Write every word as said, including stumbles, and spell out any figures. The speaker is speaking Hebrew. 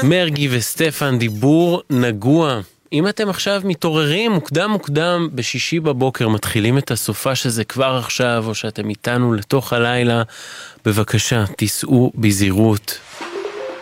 מרגי וסטפן, דיבור נגוע. אם אתם עכשיו מתעוררים מוקדם מוקדם בשישי בבוקר, מתחילים את הסופה שזה כבר עכשיו, או שאתם איתנו לתוך הלילה, בבקשה, תיסעו בזהירות.